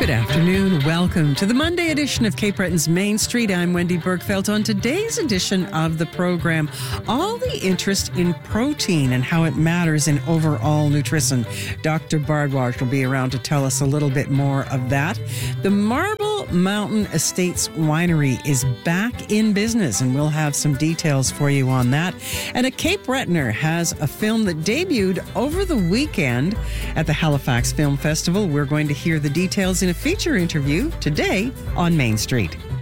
Good afternoon. Welcome to the Monday edition of Cape Breton's Main Street. I'm Wendy Bergfeld. On today's edition of the program, all the interest in protein and how it matters in overall nutrition. Dr. Bardwaj will be around to tell us a little bit more of that. The Marble Mountain Estates Winery is back in business, and we'll have some details for you on that. And a Cape Bretoner has a film that debuted over the weekend at the Halifax Film Festival. We're going to hear the details in a feature interview today on Main Street.